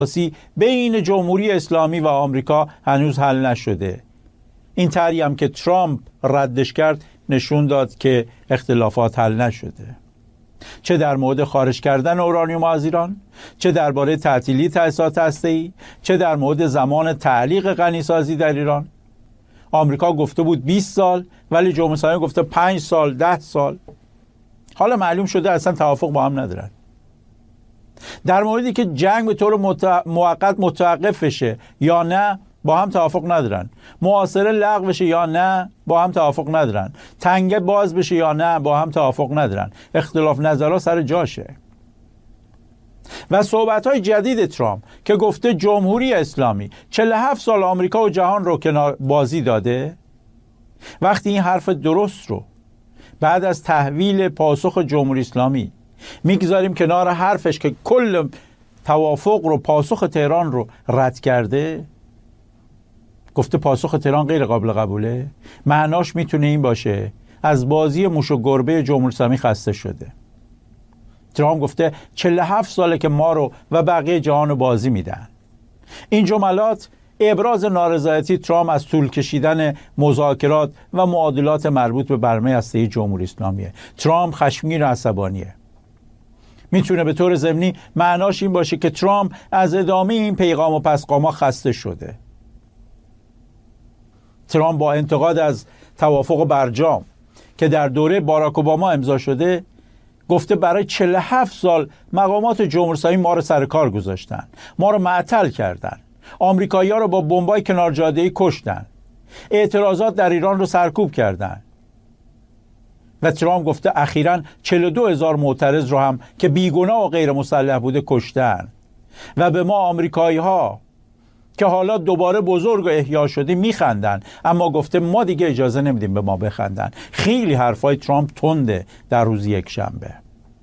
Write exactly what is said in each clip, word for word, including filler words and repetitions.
بین جمهوری اسلامی و آمریکا هنوز حل نشده. این طرحی هم که ترامپ ردش کرد نشون داد که اختلافات حل نشده، چه در مورد خارج کردن اورانیوم از ایران، چه درباره تعطیلی تأسیسات هسته‌ای، چه در مورد زمان تعلیق غنیسازی در ایران. آمریکا گفته بود بیست سال، ولی جمهوری اسلامی گفته پنج سال، ده سال. حالا معلوم شده اصلا توافق با هم ندارن. در موردی که جنگ به طور مت... موقت متوقف بشه یا نه با هم توافق ندارن. محاصره لغو بشه یا نه با هم توافق ندارن. تنگه باز بشه یا نه با هم توافق ندارن. اختلاف نظرها سر جاشه. و صحبت‌های جدید ترامپ که گفته جمهوری اسلامی چهل و هفت سال آمریکا و جهان رو کنار بازی داده، وقتی این حرف درست رو بعد از تحویل پاسخ جمهوری اسلامی میگذاریم کنار حرفش که کل توافق رو، پاسخ تهران رو رد کرده، گفته پاسخ تهران غیر قابل قبوله، معناش میتونه این باشه از بازی موش و گربه جمهوری اسلامی خسته شده. ترامپ گفته چهل و هفت ساله که ما رو و بقیه جهان رو بازی میدن. این جملات ابراز نارضایتی ترامپ از طول کشیدن مذاکرات و معادلات مربوط به برنامه هسته‌ای جمهوری اسلامیه. ترامپ خشمگین و عصبانیه. میتونه به طور ضمنی معناش این باشه که ترامپ از ادامه این پیغام و پسقاما خسته شده. ترامپ با انتقاد از توافق برجام که در دوره باراک اوباما امضا شده گفته برای چهل و هفت سال مقامات جمهوری اسلامی ما رو سر کار گذاشتن، ما رو معطل کردن، آمریکایی‌ها رو با بمبای کنار جاده‌ای کشتن، اعتراضات در ایران رو سرکوب کردن. و ترامپ گفته اخیراً چهل و دو هزار معترض رو هم که بیگناه و غیر مسلح بوده کشتن و به ما آمریکایی‌ها که حالا دوباره بزرگ و احیا شده میخندن، اما گفته ما دیگه اجازه نمیدیم به ما بخندن. خیلی حرفای ترامپ تنده در روز یک شنبه.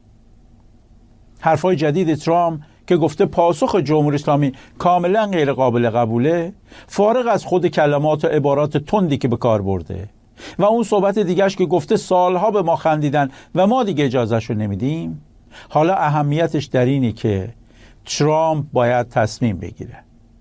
حرفای جدید ترامپ که گفته پاسخ جمهوری اسلامی کاملا غیر قابل قبوله، فارغ از خود کلمات و عبارات تندی که به کار برده و اون صحبت دیگهش که گفته سالها به ما خندیدن و ما دیگه اجازهشو نمیدیم، حالا اهمیتش در اینه که ترامپ باید تصمیم بگیره.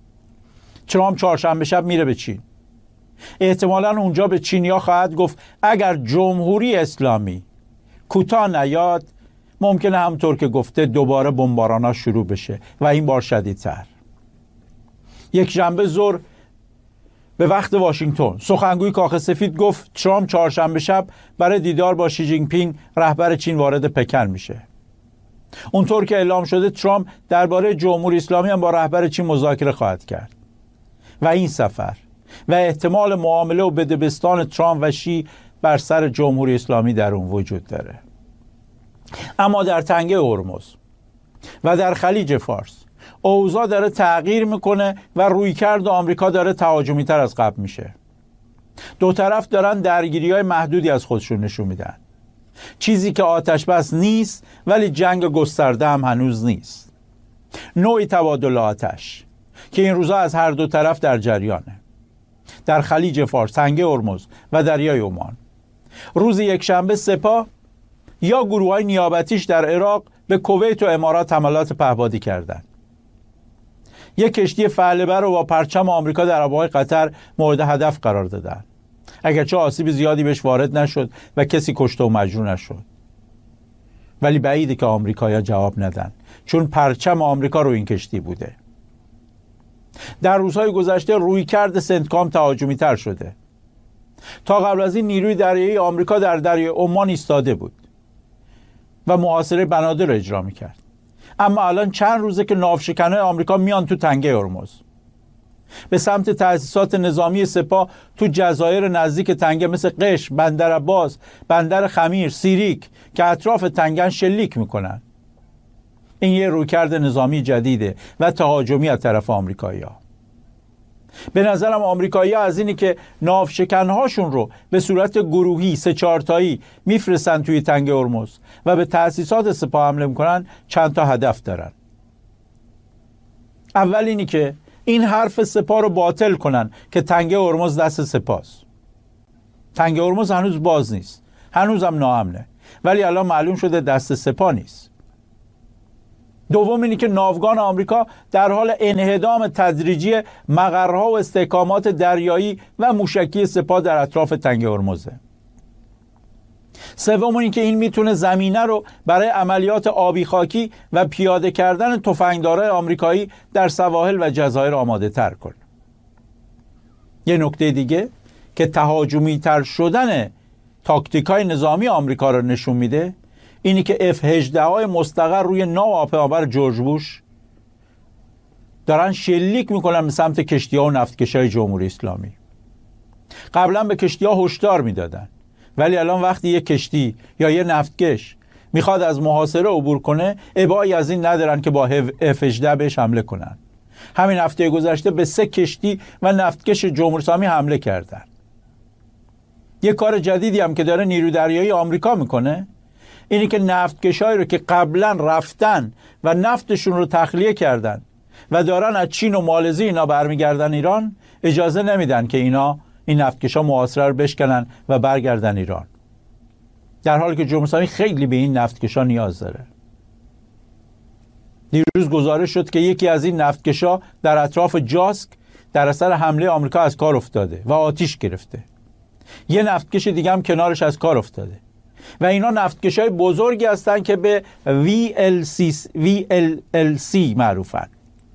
ترامپ چهارشنبه شب میره به چین. احتمالاً اونجا به چینیا خواهد گفت اگر جمهوری اسلامی کوتاه نیاد ممکنه همونطور که گفته دوباره بمبارانا شروع بشه و این بار شدیدتر. یک شنبه ظهر به وقت واشنگتن سخنگوی کاخ سفید گفت ترامپ چهارشنبه شب برای دیدار با شی جین پینگ رهبر چین وارد پکن میشه. اونطور که اعلام شده ترامپ درباره جمهوری اسلامی هم با رهبر چین مذاکره خواهد کرد و این سفر و احتمال معامله و بدبستان ترامپ و شی بر سر جمهوری اسلامی در اون وجود داره. اما در تنگه هرمز و در خلیج فارس اوضاع داره تغییر میکنه و رویکرد آمریکا داره تهاجمی تر از قبل میشه. دو طرف دارن درگیری‌های محدودی از خودشون نشون میدن. چیزی که آتش بس نیست ولی جنگ گسترده هم هنوز نیست. نوعی تبادل آتش که این روزا از هر دو طرف در جریانه. در خلیج فارس، تنگه هرمز و دریای عمان. روز یکشنبه سپاه یا گروه‌های نیابتیش در عراق به کویت و امارات حملات پهپادی کردند. یک کشتی فعلبر رو با پرچم آمریکا در آبهای قطر مورد هدف قرار دادن، اگرچه آسیب زیادی بهش وارد نشد و کسی کشته و مجروح نشد. ولی بعیده که آمریکایی‌ها جواب ندن، چون پرچم آمریکا رو این کشتی بوده. در روزهای گذشته رویکرد سنتکام تهاجمی تر شده. تا قبل از این نیروی دریایی آمریکا در دریای عمان ایستاده بود و محاصره بنادر رو اجرا میکرد. اما الان چند روزه که ناوشکنای آمریکا میان تو تنگه هرمز به سمت تأسیسات نظامی سپاه تو جزایر نزدیک تنگه مثل قشم، بندر عباس، بندر خمیر، سیریک که اطراف تنگن شلیک میکنن. این یه رویکرد نظامی جدیده و تهاجمی از طرف آمریکایی‌ها. به نظرم آمریکایی‌ها از اینی که ناوشکن‌هاشون رو به صورت گروهی سه چهار تایی میفرستن توی تنگه هرمز و به تأسیسات سپاه حمله میکنن چند تا هدف دارن. اول اینی که این حرف سپاه رو باطل کنن که تنگه هرمز دست سپاهست. تنگه هرمز هنوز باز نیست، هنوزم ناامنه، ولی الان معلوم شده دست سپاه نیست. دوم اینی که ناوگان آمریکا در حال انهدام تدریجی مقرها و استحکامات دریایی و موشکی سپاه در اطراف تنگه هرمزه. سوم این که این میتونه زمینه رو برای عملیات آبی خاکی و پیاده کردن تفنگدارای آمریکایی در سواحل و جزایر آماده تر کنه. یه نکته دیگه که تهاجمی تر شدن تاکتیکای نظامی آمریکا رو نشون میده اینی که اف هجده های مستقر روی ناو آب‌آور جورج بوش دارن شلیک میکنن به سمت کشتی‌ها و نفتکشای جمهوری اسلامی. قبلا به کشتی‌ها هشدار میدادن، ولی الان وقتی یه کشتی یا یه نفتکش میخواد از محاصره عبور کنه، ابایی از این ندارن که با اف هجده بهش حمله کنن. همین هفته گذشته به سه کشتی و نفتکش جمهوری اسلامی حمله کردن. یه کار جدیدی هم که داره نیروی دریایی آمریکا میکنه اینی که نفتکشایی رو که قبلا رفتن و نفتشون رو تخلیه کردن و دارن از چین و مالزی اینا برمیگردن ایران، اجازه نمیدن که اینا این نفتکشا محاصره رو بشکنن و برگردن ایران، در حالی که جمهوری اسلامی خیلی به این نفتکشا نیاز داره. دیروز گزارش شد که یکی از این نفتکشا در اطراف جاسک در اثر حمله آمریکا از کار افتاده و آتیش گرفته. یه نفتکش دیگه هم کنارش از کار افتاده و اینا نفتکشای بزرگی هستن که به وی ال سی وی ال ال سی معروفن،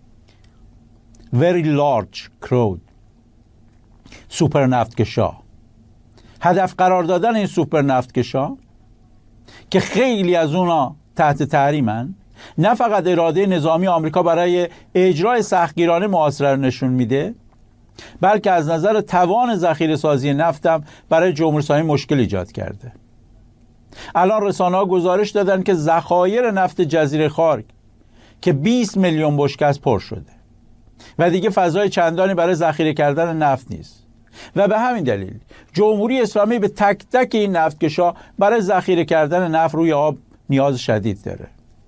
Very Large Crude، سوپر نفتکشا. هدف قرار دادن این سوپر نفتکشا که خیلی از اونا تحت تحریمن، نه فقط اراده نظامی آمریکا برای اجرای سختگیرانه محاصره رو نشون میده، بلکه از نظر توان ذخیره سازی نفتم برای جمهوری اسلامی مشکل ایجاد کرده. الان رسانه‌ها گزارش دادن که ذخایر نفت جزیره خارک که بیست میلیون بشکه از پر شده و دیگه فضای چندانی برای ذخیره کردن نفت نیست و به همین دلیل جمهوری اسلامی به تک تک این نفتکشا برای ذخیره کردن نفت روی آب نیاز شدید داره.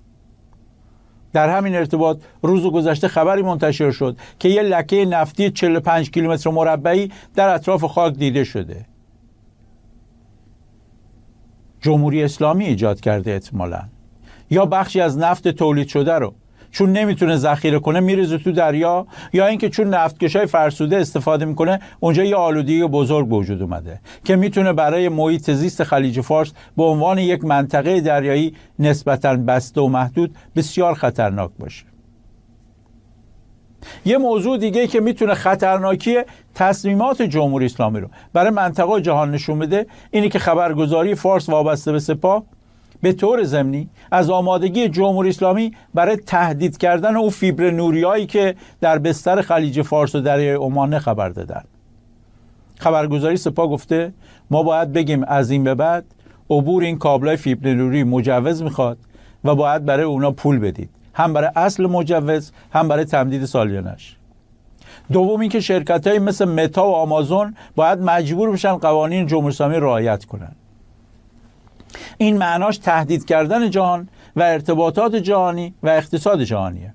در همین ارتباط روز گذشته خبری منتشر شد که یه لکه نفتی چهل و پنج کیلومتر مربعی در اطراف خاک دیده شده. جمهوری اسلامی ایجاد کرده احتمالاً، یا بخشی از نفت تولید شده رو چون نمیتونه ذخیره کنه میریزه تو دریا، یا اینکه چون نفتکشای فرسوده استفاده میکنه اونجا یه آلودگی بزرگ به وجود اومده که میتونه برای محیط زیست خلیج فارس به عنوان یک منطقه دریایی نسبتاً بسته و محدود بسیار خطرناک باشه. یه موضوع دیگه که میتونه خطرناکی تصمیمات جمهوری اسلامی رو برای منطقه جهان نشون بده اینی که خبرگزاری فارس وابسته به سپاه به طور ضمنی از آمادگی جمهوری اسلامی برای تهدید کردن او فیبر نوریایی که در بستر خلیج فارس و دریای عمان خبر دادن. خبرگزاری سپاه گفته ما باید بگیم از این به بعد عبور این کابلای فیبر نوری مجوز میخواد و باید برای اونا پول بدید، هم برای اصل مجوز هم برای تمدید سالیانش. دوم این که شرکت‌های مثل متا و آمازون باید مجبور بشن قوانین جمهوری اسلامی رعایت کنن. این معناش تهدید کردن جهان و ارتباطات جهانی و اقتصاد جهانیه.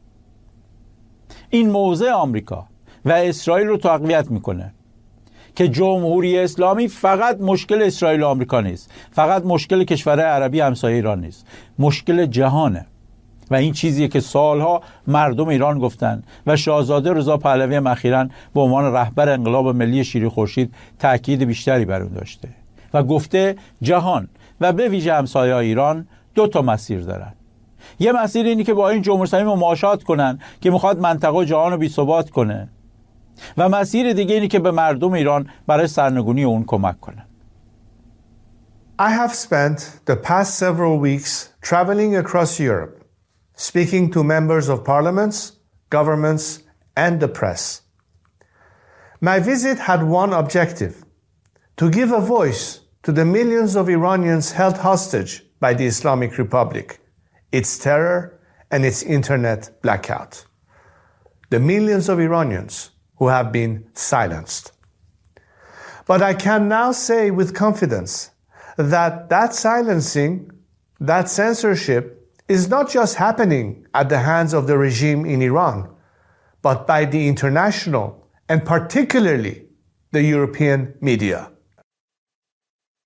این موضع آمریکا و اسرائیل رو تقویت میکنه که جمهوری اسلامی فقط مشکل اسرائیل و آمریکا نیست، فقط مشکل کشورهای عربی همسایه ایران نیست، مشکل جهانه و این چیزیه که سالها مردم ایران گفتن و شاهزاده رضا پهلوی هم اخیراً به عنوان رهبر انقلاب ملی شیری خورشید تاکید بیشتری بر اون داشته و گفته جهان و به ویژه همسایه‌های ایران دو تا مسیر دارن. یه مسیر اینی که با این جمهوری اسلامی مماشات کنن که میخواد منطقه جهان رو بی‌ثبات کنه و مسیر دیگه اینی که به مردم ایران برای سرنگونی اون کمک کنن. I have spent the past several weeks traveling across Europe, speaking to members of parliaments, governments, and the press. My visit had one objective: to give a voice to the millions of Iranians held hostage by the Islamic Republic, its terror, and its internet blackout. The millions of Iranians who have been silenced. But I can now say with confidence that that silencing, that censorship, is not just happening at the hands of the regime in Iran, but by the international and particularly the European media.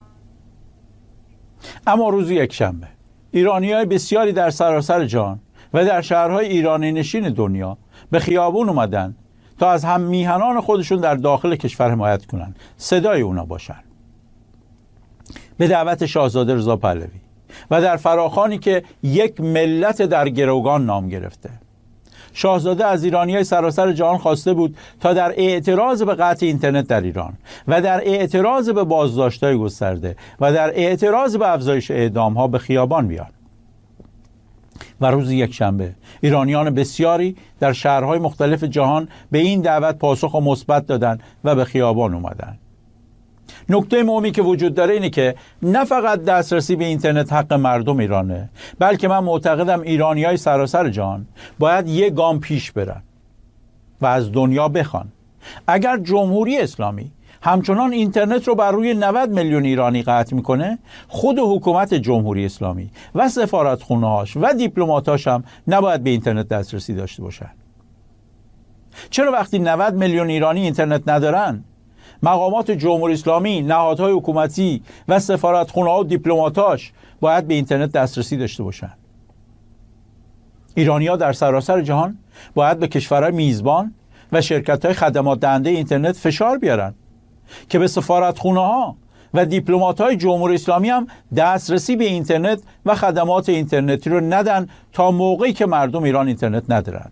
اما روز یکشنبه ایرانی‌های بسیاری در سراسر جهان و در شهرهای ایرانی نشین دنیا به خیابون اومدن تا از هم میهنان خودشون در داخل کشور حمایت کنن، صدای اونا باشن. به دعوت شاهزاده رضا پهلوی و در فراخوانی که یک ملت در گروگان نام گرفته، شاهزاده از ایرانیای سراسر جهان خواسته بود تا در اعتراض به قطع اینترنت در ایران و در اعتراض به بازداشت‌های گسترده و در اعتراض به افزایش اعدام‌ها به خیابان بیان. و روز یک شنبه ایرانیان بسیاری در شهرهای مختلف جهان به این دعوت پاسخ مثبت دادن و به خیابان اومدن. نکته مهمی که وجود داره اینه که نه فقط دسترسی به اینترنت حق مردم ایرانه، بلکه من معتقدم ایرانیای سراسر جهان باید یک گام پیش برن و از دنیا بخوان اگر جمهوری اسلامی همچنان اینترنت رو بر روی نود میلیون ایرانی قطع میکنه، خود حکومت جمهوری اسلامی و سفارتخونه‌هاش و دیپلماتاش هم نباید به اینترنت دسترسی داشته باشن. چرا وقتی نود میلیون ایرانی اینترنت ندارن، مقامات جمهوری اسلامی، نهادهای حکومتی و سفارتخونه‌ها و دیپلماتاش باید به اینترنت دسترسی داشته باشن؟ ایرانی‌ها در سراسر جهان باید به کشورهای میزبان و شرکت‌های خدمات دهنده اینترنت فشار بیارن که به سفارتخونه‌ها و دیپلمات‌های جمهوری اسلامی هم دسترسی به اینترنت و خدمات اینترنتی رو ندن تا موقعی که مردم ایران اینترنت ندارن.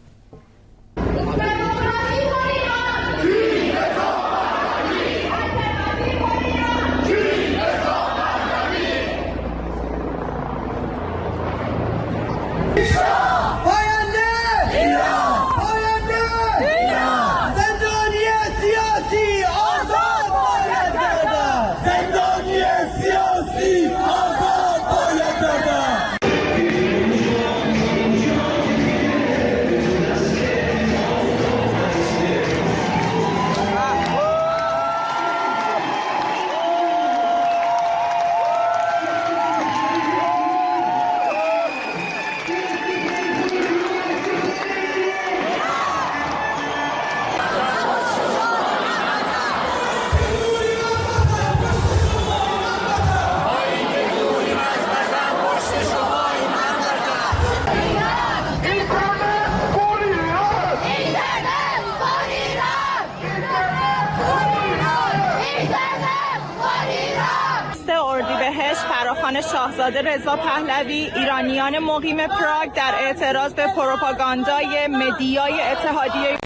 فراخوان شاهزاده رضا پهلوی، ایرانیان مقیم پراگ در اعتراض به پروپاگاندای مدیای اتحادیه.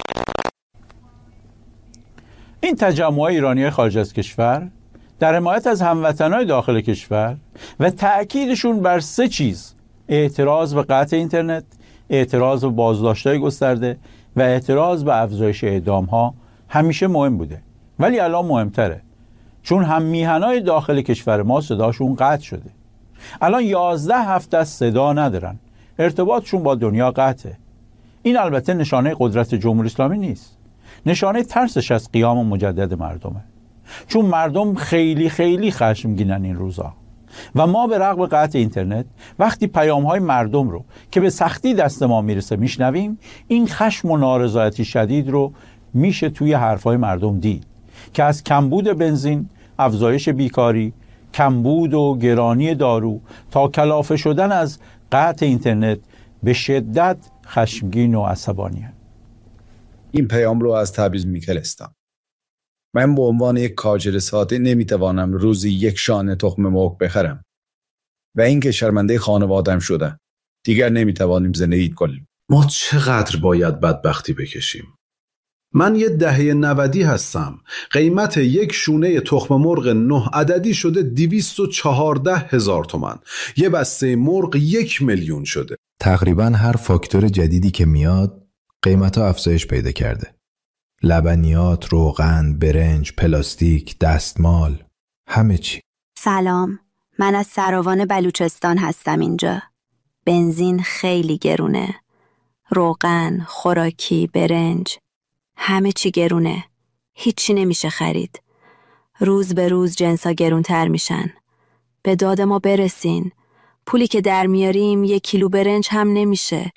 این تجمع ایرانی خارج از کشور در حمایت از هموطنان داخل کشور و تأکیدشون بر سه چیز: اعتراض به قطع اینترنت، اعتراض به بازداشت‌های گسترده و اعتراض به افزایش اعدام‌ها همیشه مهم بوده، ولی الان مهمتره، چون هم میهنای داخل کشور ما صداشون قطع شده. الان یازده هفته از صدا ندارن، ارتباطشون با دنیا قطعه. این البته نشانه قدرت جمهوری اسلامی نیست، نشانه ترسش از قیام مجدد مردمه، چون مردم خیلی خیلی خشمگینن این روزا و ما به رغم قطع اینترنت وقتی پیام‌های مردم رو که به سختی دست ما میرسه میشنویم، این خشم و نارضایتی شدید رو میشه توی حرفای مردم دید که از کمبود بنزین، افزایش بیکاری، کمبود و گرانی دارو تا کلافه شدن از قطع اینترنت به شدت خشمگین و عصبانیه. این پیام رو از تبریز میفرستم. من به عنوان یک کارگر ساده نمیتوانم روزی یک شانه تخم مرغ بخرم و این که شرمنده خانواده‌ام شده. دیگر نمیتوانیم زندگی کنیم. ما چقدر باید بدبختی بکشیم؟ من یه دهه نودی هستم. قیمت یک شونه تخم مرغ نه عددی شده دویست و چهارده هزار تومان. یه بسته مرغ یک میلیون شده. تقریبا هر فاکتور جدیدی که میاد قیمتا افزایش پیدا کرده. لبنیات، روغن، برنج، پلاستیک، دستمال، همه چی. سلام، من از سراوان بلوچستان هستم اینجا. بنزین خیلی گرونه. روغن، خوراکی، برنج، همه چی گرونه. هیچی نمیشه خرید. روز به روز جنسا گرونتر میشن. به داد ما برسین. پولی که در میاریم یک کیلو برنج هم نمیشه.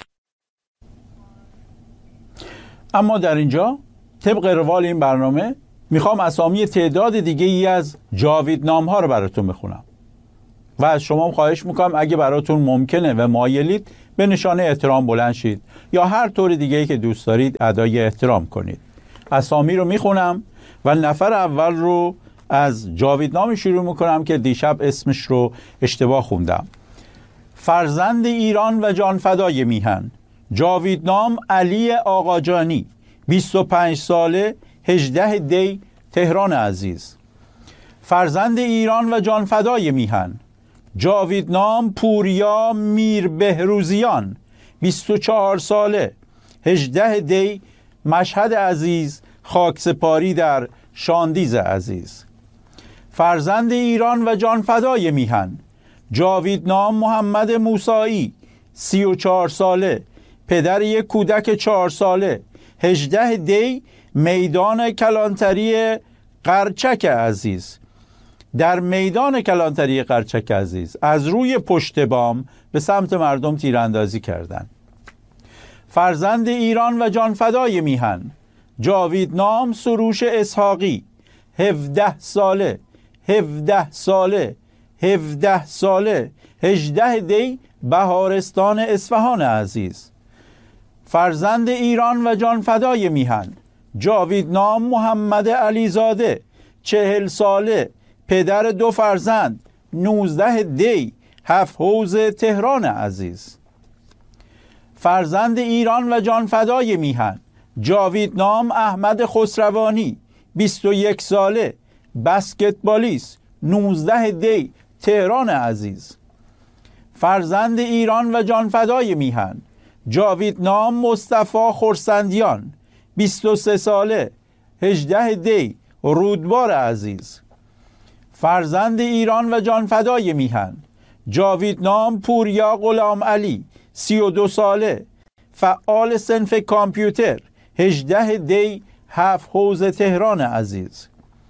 اما در اینجا طبق روال این برنامه میخوام اسامی تعداد دیگه ای از جاویدنام ها رو براتون بخونم و از شما خواهش میکنم اگه براتون ممکنه و مایلید به نشانه احترام بلند شید یا هر طور دیگه‌ای که دوست دارید ادای احترام کنید. اسامی رو میخونم و نفر اول رو از جاویدنام شروع میکنم که دیشب اسمش رو اشتباه خوندم. فرزند ایران و جانفدای میهن، جاویدنام علی آقاجانی، بیست و پنج ساله، هجده دی، تهران عزیز. فرزند ایران و جانفدای میهن، جاویدنام پوریا میر بهروزیان، بیست و چهار ساله، هجده دی، مشهد عزیز، خاکسپاری در شاندیز عزیز. فرزند ایران و جانفدای میهن، جاویدنام محمد موسایی، سی و چهار ساله، پدر یک کودک چهار ساله، هجده دی، میدان کلانتری قرچک عزیز. در میدان کلانتری قرچک عزیز از روی پشت بام به سمت مردم تیراندازی کردند. فرزند ایران و جانفدای میهن، جاویدنام سروش اسحاقی، هفده ساله، هفده ساله، هفده ساله، هجده دی، بهارستان اصفهان عزیز. فرزند ایران و جانفدای میهن، جاویدنام محمد علیزاده، چهل ساله، پدر دو فرزند، نوزده دی، هفت حوض تهران عزیز. فرزند ایران و جانفدای میهن، جاویدنام احمد خسروانی، بیست و یک ساله، بسکتبالیست، نوزده دی، تهران عزیز. فرزند ایران و جانفدای میهن، جاویدنام مصطفی خرسندیان، بیست و سه ساله، هجده دی، رودبار عزیز. فرزند ایران و جانفدای میهن، جاویدنام پوریا غلام علی، سی و دو ساله، فعال صنف کامپیوتر، هجده دی، هفت حوض تهران عزیز.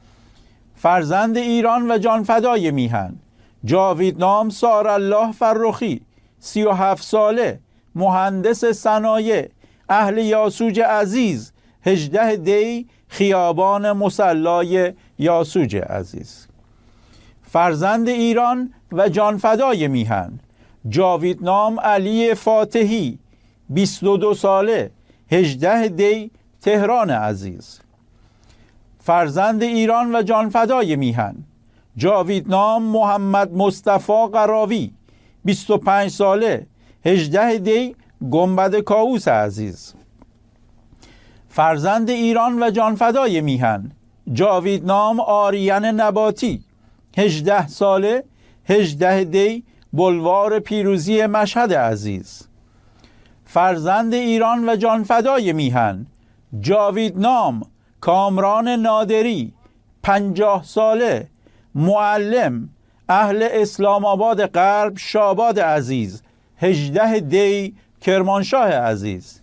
فرزند ایران و جانفدای میهن، جاویدنام سارالله فرخی، سی و هفت ساله، مهندس صنایع، اهل یاسوج عزیز، هجده دی، خیابان مصلای یاسوج عزیز. فرزند ایران و جانفدای میهن، جاویدنام علی فاتحی، بیست و دو ساله، هجده دی، تهران عزیز. فرزند ایران و جانفدای میهن، جاویدنام محمد مصطفی قراوی، بیست و پنج ساله، هجده دی، گنبد کاووس عزیز. فرزند ایران و جانفدای میهن، جاویدنام آریان نباتی، هجده ساله، هجده دی، بلوار پیروزی مشهد عزیز. فرزند ایران و جانفدای میهن، جاویدنام کامران نادری، پنجاه ساله، معلم، اهل اسلام آباد غرب شاباد عزیز، هجده دی، کرمانشاه عزیز.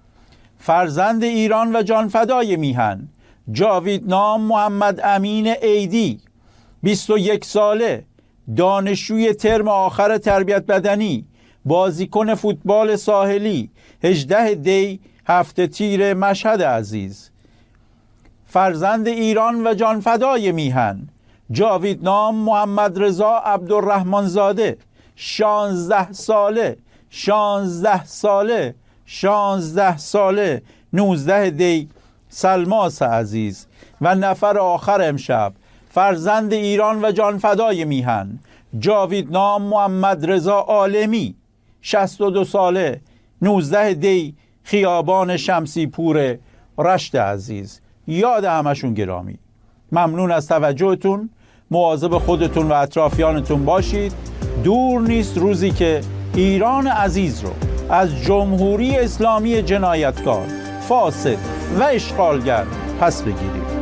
فرزند ایران و جانفدای میهن، جاویدنام محمد امین ایدی، بیست و یک ساله، دانشجوی ترم آخر تربیت بدنی، بازیکن فوتبال ساحلی، هجده دی، هفته تیر مشهد عزیز. فرزند ایران و جانفدای میهن، جاویدنام محمد رضا عبدالرحمن زاده، شانزده ساله، شانزده ساله، شانزده ساله، نوزده دی، سلماس عزیز. و نفر آخر امشب، فرزند ایران و جانفدای میهن، جاویدنام محمد رضا عالمی، شصت و دو ساله، نوزده دی، خیابان شمسی پور رشت عزیز. یاد همشون گرامی. ممنون از توجهتون. مواظب خودتون و اطرافیانتون باشید. دور نیست روزی که ایران عزیز رو از جمهوری اسلامی جنایتکار، فاسد و اشغالگر پس بگیرید.